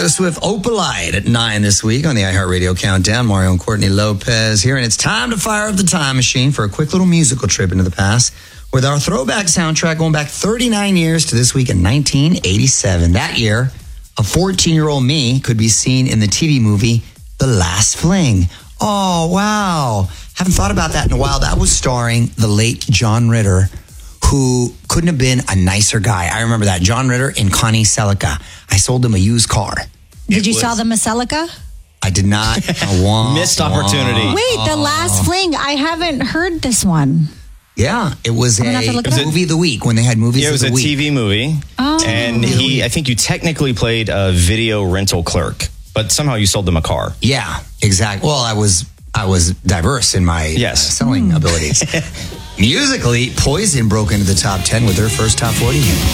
Taylor Swift Opalite at 9 this week on the iHeartRadio Countdown. Mario and Courtney Lopez here, and it's time to fire up the time machine for a quick little musical trip into the past with our throwback soundtrack going back 39 years to this week in 1987. That year, a 14-year-old me could be seen in the TV movie The Last Fling. Oh, wow. Haven't thought about that in a while. That was starring the late John Ritter, who couldn't have been a nicer guy. I remember that. John Ritter and Connie Selica. I sold him a used car. Did you sell them a Celica? I did not. Missed opportunity. Wait, The Last Fling. I haven't heard this one. Yeah, it was a movie of the week when they had movies of the week. It was a TV movie. Oh. And I think you technically played a video rental clerk, but somehow you sold them a car. Yeah, exactly. Well, I was diverse in my selling abilities. Musically, Poison broke into the top 10 with their first top 40 hit.